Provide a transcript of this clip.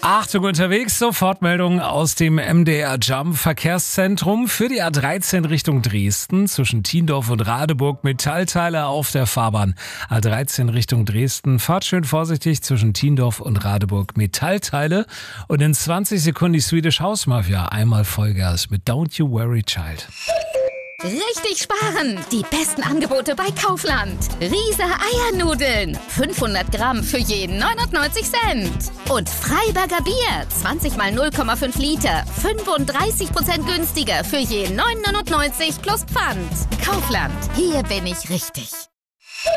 Achtung unterwegs, Sofortmeldung aus dem MDR Jump Verkehrszentrum für die A13 Richtung Dresden zwischen Thiendorf und Radeburg. Metallteile auf der Fahrbahn. A13 Richtung Dresden. Fahrt schön vorsichtig zwischen Thiendorf und Radeburg. Metallteile und in 20 Sekunden die Swedish House Mafia. Einmal Vollgas mit Don't You Worry Child. Richtig sparen! Die besten Angebote bei Kaufland. Riese Eiernudeln. 500 Gramm für jeden 99 Cent. Und Freiberger Bier. 20 mal 0,5 Liter. 35% günstiger für jeden 9,99 plus Pfand. Kaufland. Hier bin ich richtig.